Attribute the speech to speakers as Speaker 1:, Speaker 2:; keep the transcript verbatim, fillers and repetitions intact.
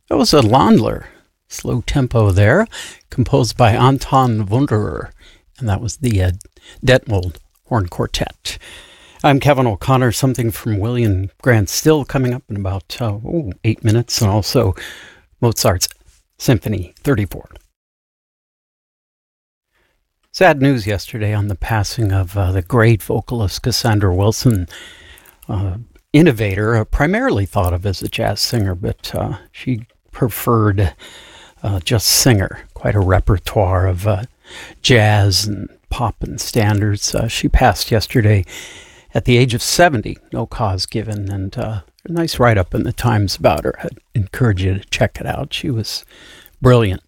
Speaker 1: That was a Landler, slow tempo there, composed by Anton Wunderer, and that was the uh, Detmold Horn Quartet. I'm Kevin O'Connor. Something from William Grant Still coming up in about uh, oh, eight minutes, and also Mozart's Symphony thirty-four. Sad news yesterday on the passing of uh, the great vocalist Cassandra Wilson, uh, innovator, uh, primarily thought of as a jazz singer, but uh, she preferred uh, just singer, quite a repertoire of uh, jazz and pop and standards. Uh, she passed yesterday at the age of seventy, no cause given, and uh, a nice write-up in the Times about her. I'd encourage you to check it out. She was brilliant.